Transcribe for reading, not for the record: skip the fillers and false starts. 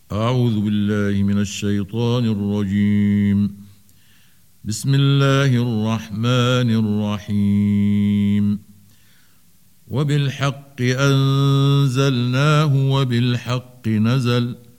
أعوذ بالله من الشيطان الرجيم. بسم الله الرحمن الرحيم. وبالحق أنزلناه وبالحق نزل